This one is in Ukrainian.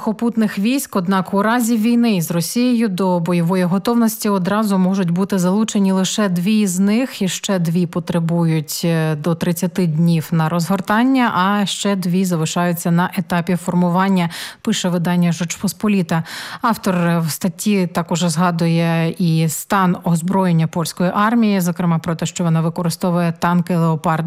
сухопутних військ, однак у разі війни з Росією до бойової готовності одразу можуть бути залучені лише 2 з них, і ще 2 потребують до 30 днів на розгортання, а ще 2 залишаються на етапі формування, пише видання «Жечпосполіта». Автор в статті також згадує і стан озброєння польської армії, зокрема про те, що вона використовує танки «Леопард